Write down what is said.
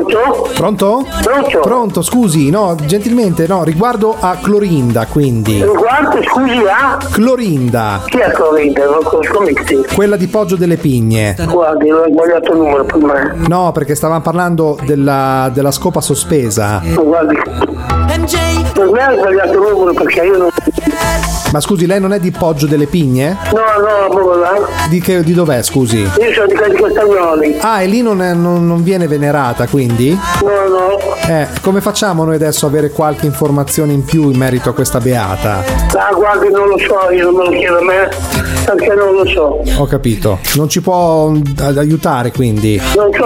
Pronto? Pronto? Pronto? Pronto, scusi, no, gentilmente, no, riguardo a Clorinda, quindi. Riguardo, scusi, Clorinda, Chi è Clorinda? Non conosco mica. quella di Poggio delle Pigne. Guardi, ho sbagliato il numero per me. No, perché stavamo parlando della scopa sospesa. Guardi, per me hai sbagliato il numero perché io non... Ma scusi, lei non è di Poggio delle Pigne? No, proprio là. Di dov'è, scusi? Io sono di Castagnoli. Ah, e lì non viene venerata, quindi? No. Come facciamo noi adesso a avere qualche informazione in più in merito a questa beata? Guardi, non lo so, io non me lo chiedo a me, perché non lo so. Ho capito. Non ci può aiutare, quindi? Non so